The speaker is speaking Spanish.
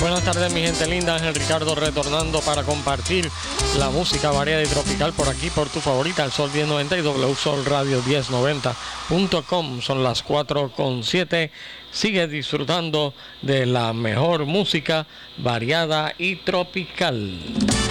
Buenas tardes, mi gente linda. Ángel Ricardo retornando para compartir la música variada y tropical por aquí, por tu favorita, el Sol 1090 y wsolradio1090.com. Son las 4:07. Sigue disfrutando de la mejor música variada y tropical.